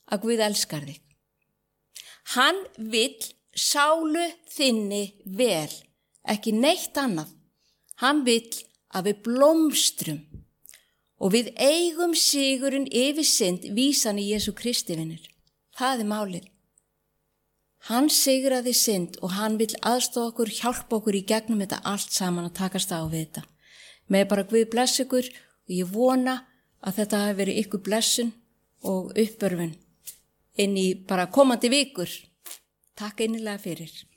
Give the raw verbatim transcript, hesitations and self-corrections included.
að Guð elskar þig. Hann vill sálu þinni vel, ekki neitt annað. Hann vill að við blómstrum og við eigum sigurinn yfir synd vísan í Jesú Kristi, vinur. Það er málið. Hann sigraði synd og hann vill aðstoða okkur, hjálpa okkur í gegnum þetta allt saman að takast á við þetta. Með bara Guð bless ykkur og ég vona að þetta hafi verið ykkur blessun og uppörfun inn í bara komandi vikur. Takk innilega fyrir.